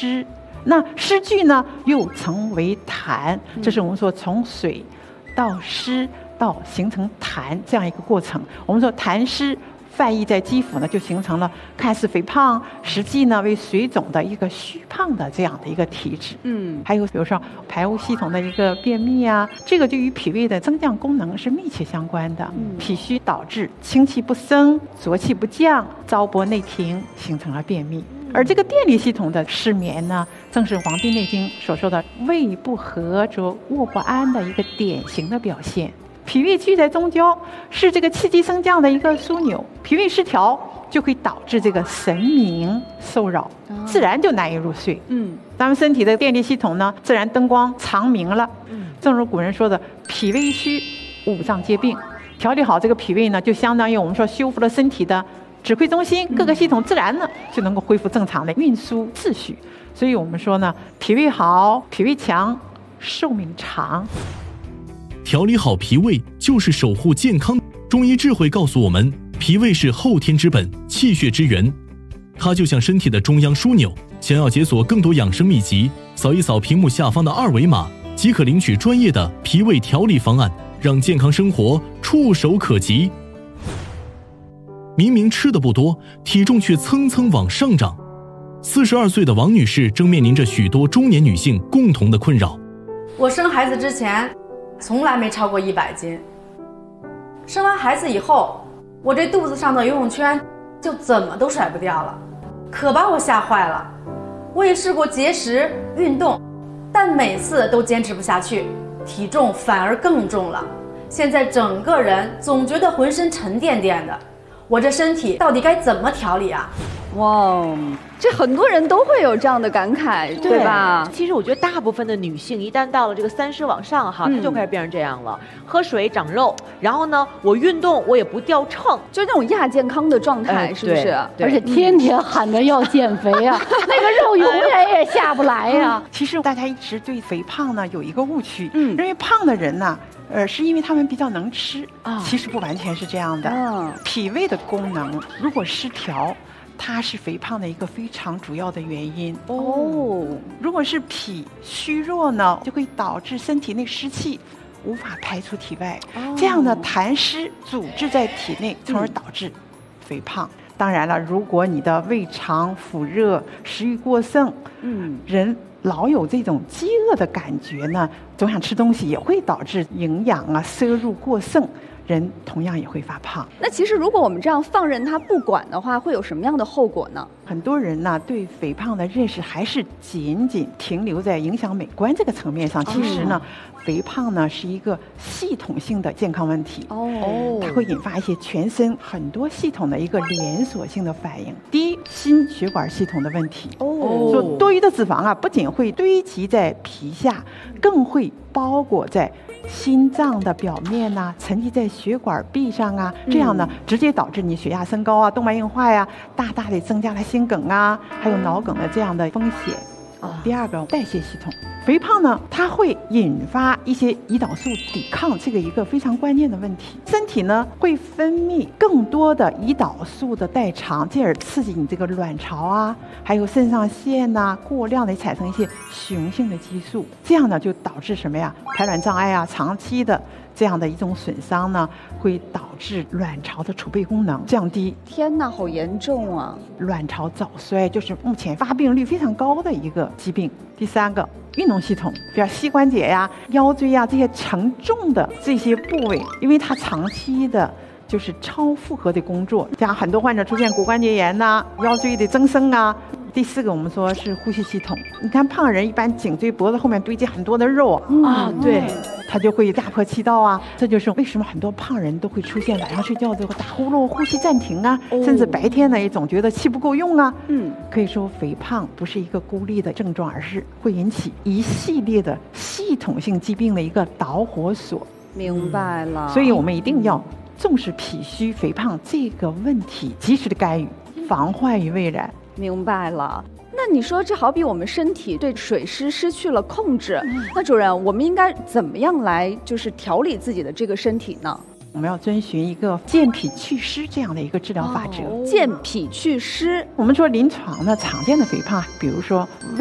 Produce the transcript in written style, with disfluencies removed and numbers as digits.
湿，那湿聚呢又成为痰，这是我们说从水到湿到形成痰这样一个过程。我们说痰湿泛溢在肌肤呢，就形成了看似肥胖，实际呢为水肿的一个虚胖的这样的一个体质。还有比如说排污系统的一个便秘啊，这个就与脾胃的增降功能是密切相关的。脾虚导致清气不升，浊气不降，糟粕内停，形成了便秘。而这个电力系统的失眠呢，正是《黄帝内经》所说的胃不和则卧不安的一个典型的表现。脾胃聚在中焦，是这个气机升降的一个枢纽，脾胃失调就会导致这个神明受扰，自然就难以入睡。咱们身体的电力系统呢，自然灯光长明了。正如古人说的，脾胃虚，五脏皆病。调理好这个脾胃呢，就相当于我们说修复了身体的指挥中心，各个系统自然呢就能够恢复正常的运输秩序。所以我们说呢，脾胃好，脾胃强，寿命长。 调理好脾胃就是守护健康。中医智慧告诉我们，脾胃是后天之本，气血之源，它就像身体的中央枢纽。想要解锁更多养生秘籍，扫一扫屏幕下方的2维码，即可领取专业的脾胃调理方案，让健康生活触手可及。明明吃的不多，体重却蹭蹭往上涨。42岁的王女士正面临着许多中年女性共同的困扰。 我生孩子之前从来没超过100斤，生完孩子以后，我这肚子上的游泳圈就怎么都甩不掉了，可把我吓坏了。我也试过节食运动，但每次都坚持不下去，体重反而更重了。现在整个人总觉得浑身沉甸甸的，我这身体到底该怎么调理啊？ 哇，这很多人都会有这样的感慨，对吧？ 其实我觉得大部分的女性一旦到了这个30往上哈，她就开始变成这样了，喝水长肉，然后呢，我运动我也不掉秤， 就那种亚健康的状态，是不是？ 而且天天喊着要减肥啊，那个肉永远也下不来呀。 其实大家一直对肥胖呢有一个误区，认为胖的人呢，是因为他们比较能吃啊，其实不完全是这样的。脾胃的功能如果失调，它是肥胖的一个非常主要的原因哦。如果是脾虚弱呢，就会导致身体内湿气无法排出体外，这样的痰湿阻滞在体内，从而导致肥胖。当然了，如果你的胃肠腑热，食欲过剩，人老有这种饥饿的感觉呢，总想吃东西，也会导致营养啊摄入过剩，人同样也会发胖。 那其实如果我们这样放任它不管的话，会有什么样的后果呢？ 很多人呢对肥胖的认识还是仅仅停留在影响美观这个层面上。其实呢，肥胖呢是一个系统性的健康问题它会引发一些全身很多系统的一个连锁性的反应。第一，心血管系统的问题说多余的脂肪啊，不仅会堆积在皮下，更会包裹在心脏的表面呐，沉积在血管壁上啊，这样呢，直接导致你血压升高啊，动脉硬化呀，大大的增加了心梗啊，还有脑梗的这样的风险。第二个，代谢系统，肥胖呢，它会引发一些胰岛素抵抗，这个一个非常关键的问题。身体呢会分泌更多的胰岛素的代偿，进而刺激你这个卵巢啊，还有肾上腺呐，过量的产生一些雄性的激素，这样呢就导致什么呀？排卵障碍啊，长期的这样的一种损伤呢，会导致卵巢的储备功能降低。 天哪，好严重啊！ 卵巢早衰就是目前发病率非常高的一个疾病。第三个，运动系统，比如膝关节呀、腰椎呀这些沉重的这些部位，因为它长期的就是超负荷的工作，像很多患者出现骨关节炎呐、腰椎的增生啊。第四个，我们说是呼吸系统。你看胖人一般颈椎脖子后面堆积很多的肉对，他就会压迫气道啊。这就是为什么很多胖人都会出现晚上睡觉之后打呼噜、呼吸暂停啊，甚至白天呢也总觉得气不够用啊。可以说肥胖不是一个孤立的症状，而是会引起一系列的系统性疾病的一个导火索。 明白了。 所以我们一定要重视脾虚肥胖这个问题，及时的干预，防患于未然。 明白了。那你说这好比我们身体对水湿失去了控制，那主任，我们应该怎么样来就是调理自己的这个身体呢？ 我们要遵循一个健脾祛湿这样的一个治疗法则。 健脾祛湿， 我们说临床呢常见的肥胖，比如说